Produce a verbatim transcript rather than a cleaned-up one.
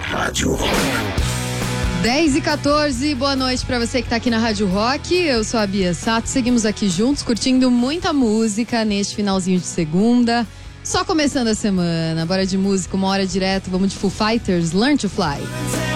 Rádio Rock. dez e quatorze, boa noite pra você que tá aqui na Rádio Rock. Eu sou a Bia Sato, seguimos aqui juntos curtindo muita música neste finalzinho de segunda. Só começando a semana, bora de música, uma hora direto, vamos de Foo Fighters, Learn to Fly.